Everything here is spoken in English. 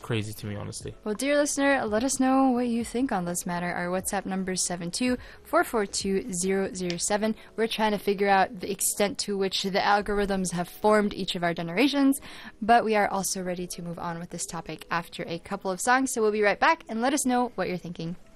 crazy to me, honestly. Well, dear listener, let us know what you think on this matter. Our WhatsApp number is 724420007. We're trying to figure out the extent to which the algorithms have formed each of our generations, but we are also ready to move on with this topic after a couple of songs, so we'll be right back and let us know what you're thinking.